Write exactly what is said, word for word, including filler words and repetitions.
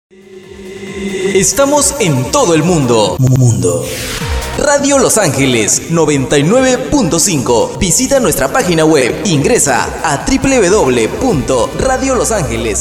Estamos en todo el mundo. Mundo. Radio Los Ángeles noventa y nueve punto cinco. Visita nuestra página web. Ingresa a doble u doble u doble u punto radio los ángeles